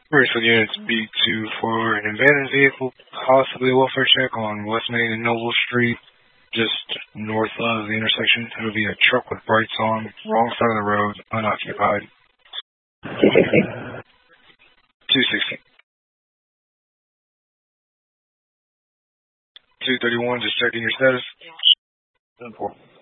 Bracewell units B24, an abandoned vehicle, possibly a welfare check on West Main and Noble Street, just north of the intersection. It'll be a truck with brights on, wrong side of the road, unoccupied. 260. 260. 231, just checking your status. 10-4.